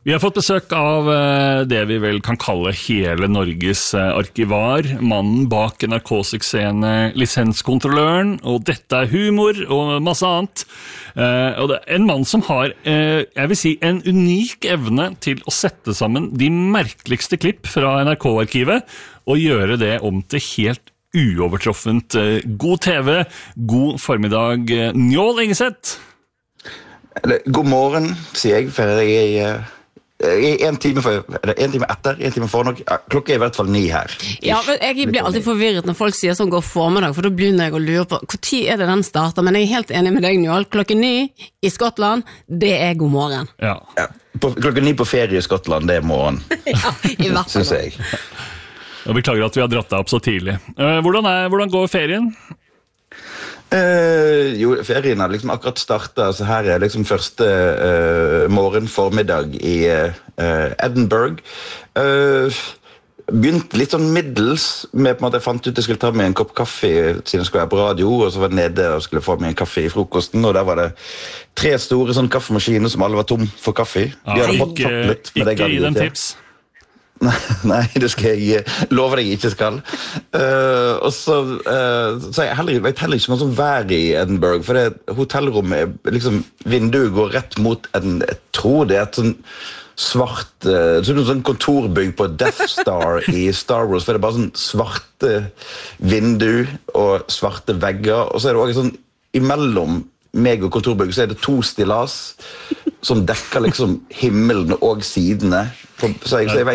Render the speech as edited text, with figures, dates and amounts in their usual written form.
Vi har fått besøk av det vi vel kan kalle hele Norges arkivar, mannen bak NRK-suksessene Lisenskontrolløren, og dette humor og masse annet. Og det er en mann som har, jeg vil si, en unik evne til å sette sammen de merkeligste klipp fra NRK-arkivet, og gjøre det om til helt uovertroffent god TV, god formiddag, Njål Engeseth. God morgen, sier jeg, for jeg en time etter, en time for nok. Klokka er i hvert fall 9 her. Ja, men jeg blir alltid forvirret når folk sier sånn går formiddag, for da begynner jeg å lure på hvor tid er det den starter, men jeg er helt enig med deg, Njål. Klokka 9 i Skottland, det er god morgen. Ja. Klokka 9 på ferie i Skottland, det er morgen. Ja, i hvert fall. Synes jeg. Jeg beklager at vi har dratt deg opp så tidlig. Hvordan går ferien? Jo, ferien har liksom akkurat startet, så her er liksom første morgen, formiddag i Edinburgh. Begynte litt sånn middels med på en måte jeg fant ut jeg skulle ta med en kopp kaffe siden jeg skulle være på radio, og så var jeg nede og skulle få med en kaffe i frokosten, og der var det 3 store sånn kaffemaskiner som alle var tom for kaffe. De hadde fått tatt litt, men ikke gi dem tips. Nei, det skal jeg love deg ikke skal. Og så jeg vet heller ikke noe som vær i Edinburgh, for det hotellrommet, liksom, vinduet går rett mot jeg tror det er et sånn svart, sånn kontorbygg på Death Star i Star Wars, for det er bare sånn svarte vindu og svarte vegger, og så er det også sånn, imellom meg og kontorbygg, så er det 2 stillas som dekker liksom himmelen og sidene, så jeg vet